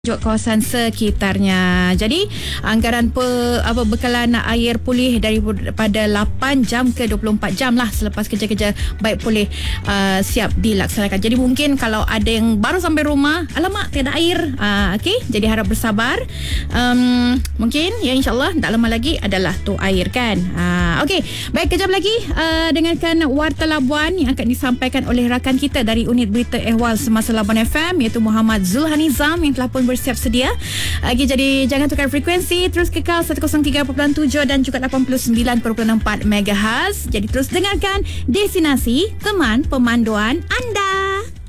kawasan sekitarnya. Jadi anggaran bekalan air pulih daripada 8 jam ke 24 jam lah selepas kerja-kerja baik pulih siap dilaksanakan. Jadi mungkin kalau ada yang baru sampai rumah, alamak tiada air, okey, jadi harap bersabar. Mungkin ya insyaAllah tak lama lagi adalah tu air kan. Okey, baik, kejap lagi dengarkan Warta Labuan yang akan disampaikan oleh rakan kita dari unit berita ehwal Semasa Labuan FM, iaitu Muhammad Zulhanizam yang telah pun bersiap sedia. Jadi jangan tukar frekuensi, terus kekal 103.7 dan juga 89.4 MHz. Jadi terus dengarkan Destinasi Teman Pemanduan Anda.